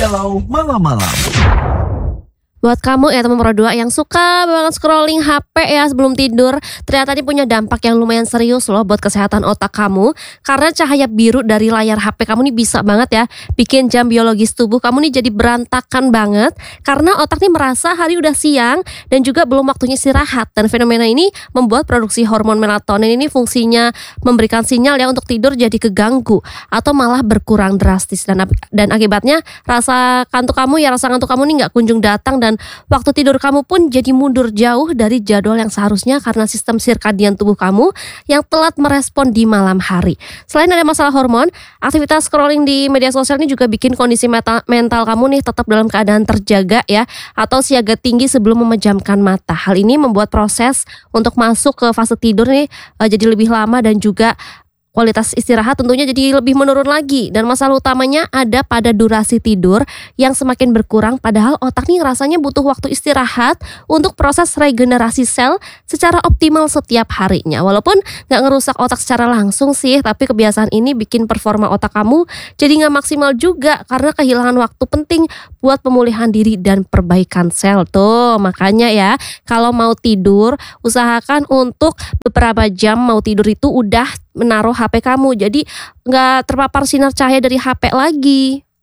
Galau Malam-Malam. Buat kamu ya teman berdua yang suka banget scrolling HP ya sebelum tidur, ternyata ini punya dampak yang lumayan serius loh buat kesehatan otak kamu. Karena cahaya biru dari layar HP kamu nih bisa banget ya bikin jam biologis tubuh kamu nih jadi berantakan banget. Karena otak nih merasa hari udah siang dan juga belum waktunya istirahat. Dan fenomena ini membuat produksi hormon melatonin ini fungsinya memberikan sinyal ya untuk tidur jadi keganggu atau malah berkurang drastis. Dan akibatnya rasa ngantuk kamu nih nggak kunjung datang dan waktu tidur kamu pun jadi mundur jauh dari jadwal yang seharusnya karena sistem sirkadian tubuh kamu yang telat merespon di malam hari. Selain ada masalah hormon, aktivitas scrolling di media sosial ini juga bikin kondisi mental kamu nih tetap dalam keadaan terjaga ya, atau siaga tinggi sebelum memejamkan mata. Hal ini membuat proses untuk masuk ke fase tidur nih jadi lebih lama dan juga kualitas istirahat tentunya jadi lebih menurun lagi. Dan masalah utamanya ada pada durasi tidur yang semakin berkurang, padahal otak nih rasanya butuh waktu istirahat untuk proses regenerasi sel secara optimal setiap harinya. Walaupun gak ngerusak otak secara langsung sih, tapi kebiasaan ini bikin performa otak kamu jadi gak maksimal juga karena kehilangan waktu penting buat pemulihan diri dan perbaikan sel tuh. Makanya ya, kalau mau tidur usahakan untuk beberapa jam mau tidur itu udah menaruh HP kamu, jadi nggak terpapar sinar cahaya dari HP lagi.